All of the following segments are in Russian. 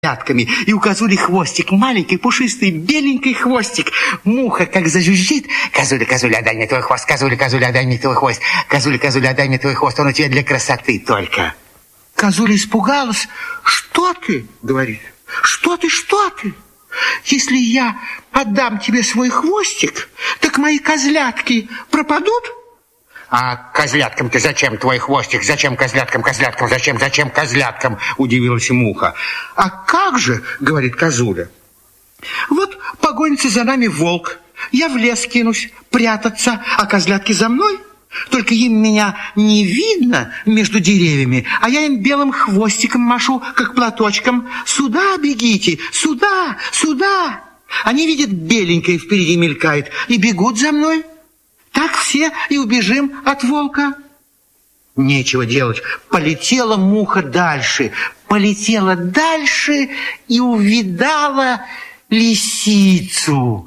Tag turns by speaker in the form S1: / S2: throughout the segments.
S1: пятками, и у козули хвостик маленький, пушистый, беленький хвостик. Муха как зажужжит: козуля, козуля, отдай мне твой хвост, козуля, козуля, отдай мне твой хвост, козуля, козуля, отдай мне твой хвост, он у тебя для красоты только. Козуля испугалась. Что ты, говорит, что ты? Если я отдам тебе свой хвостик, так мои козлятки пропадут? А козляткам-то зачем твой хвостик? Зачем козляткам? Зачем козляткам? Удивилась муха. А как же, говорит козуля, вот погонится за нами волк, я в лес кинусь прятаться, а козлятки за мной. Только им меня не видно между деревьями, а я им белым хвостиком машу, как платочком. Сюда бегите, сюда, сюда. Они видят, беленькое впереди мелькает, и бегут за мной. Так все и убежим от волка. Нечего делать. Полетела муха дальше. Полетела дальше и увидала лисицу.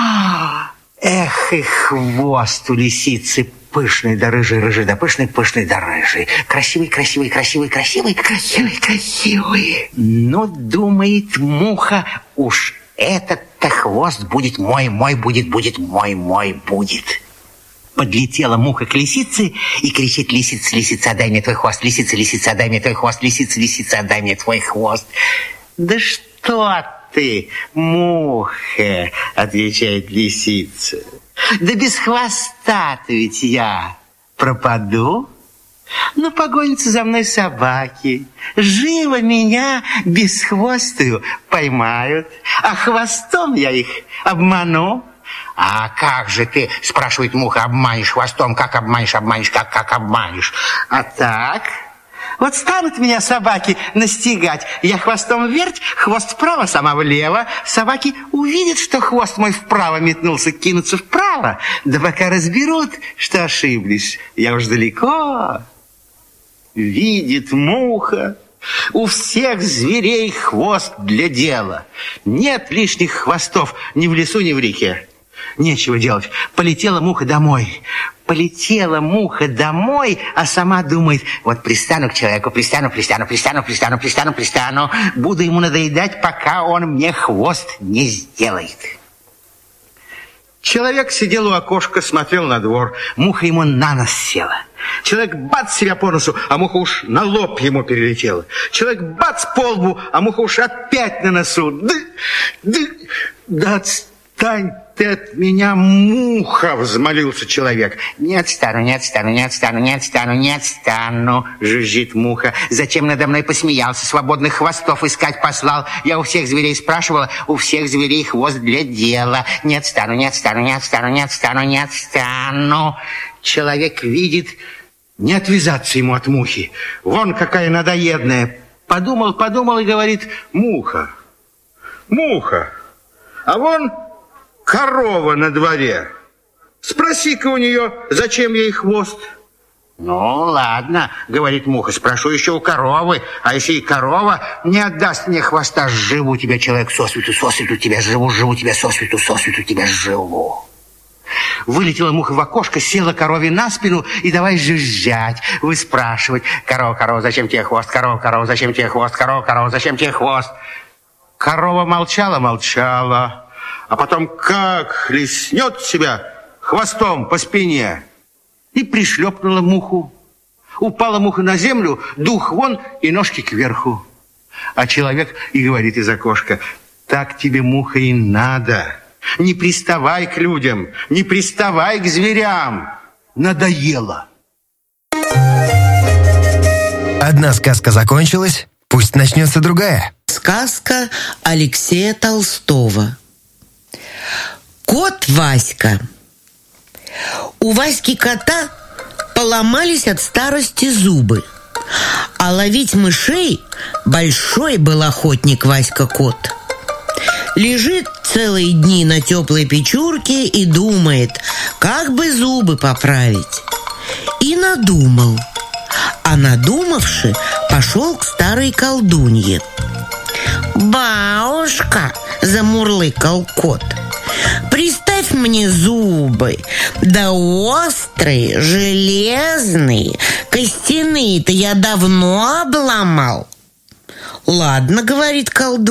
S1: Эх, и хвост у лисицы пышный да рыжий, рыжий да пышный, пышный да рыжий. Красивый, красивый, красивый, красивый, красивый, красивый. Ну, думает муха, уж этот-то хвост будет мой, мой будет, мой будет. Подлетела муха к лисице и кричит: лисица, лисица, отдай мне твой хвост, лисица, лисица, отдай мне твой хвост, лисица, лисица, отдай мне твой хвост. Да что ты, муха, отвечает лисица, да без хвоста-то ведь я пропаду. Но погонятся за мной собаки, живо меня бесхвостую поймают, а хвостом я их обману. А как же ты, спрашивает муха, обманешь хвостом? Как обманешь, как обманешь? А так, вот станут меня собаки настигать, я хвостом верть, хвост вправо, сама влево. Собаки увидят, что хвост мой вправо метнулся, кинутся вправо. Да пока разберут, что ошиблись, я уж далеко. Видит муха, у всех зверей хвост для дела. Нет лишних хвостов ни в лесу, ни в реке. Нечего делать. Полетела муха домой. А сама думает: вот пристану к человеку, пристану. Буду ему надоедать, пока он мне хвост не сделает. Человек сидел у окошка, смотрел на двор. Муха ему на нос села. Человек бац себя по носу, а муха уж на лоб ему перелетела. Человек бац по лбу, а муха уж опять на носу. Да отстань ты от меня, муха, взмолился человек. Не отстану, жужжит муха. Зачем надо мной посмеялся, свободных хвостов искать послал? Я у всех зверей спрашивала, у всех зверей хвост для дела. Не отстану. Человек видит, не отвязаться ему от мухи. Вон какая надоедная. Подумал и говорит: муха, а вон корова на дворе. Спроси-ка у нее, зачем ей хвост. Ну, ладно, говорит муха, спрошу еще у коровы. А если и корова не отдаст мне хвоста, сживу тебя, человек, сосвету тебя живу тебя, сосвету тебя живу. Вылетела муха в окошко, села корове на спину и давай жужжать, выспрашивать: корова, зачем тебе хвост? Корова, зачем тебе хвост? Корова, зачем тебе хвост? Корова молчала, а потом как хлестнет себя хвостом по спине и пришлепнула муху. Упала муха на землю, дух вон и ножки кверху. А человек и говорит из окошка: так тебе, муха, и надо. Не приставай к людям, не приставай к зверям. Надоело.
S2: Одна сказка закончилась, пусть начнется другая.
S3: Сказка Алексея Толстого. Кот Васька. У Васьки кота поломались от старости зубы, а ловить мышей большой был охотник Васька-кот. Лежит целые дни на теплой печурке и думает, как бы зубы поправить. И надумал. А надумавши, пошел к старой колдунье. «Бабушка», — замурлыкал кот, — «приставь мне зубы, да острые, железные, костяные-то я давно обломал». Ладно, говорит колдун.